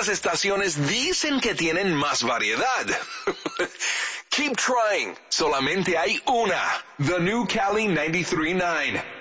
otras estaciones dicen que tienen más variedad. Keep trying. Solamente hay una. The New Cali 93.9.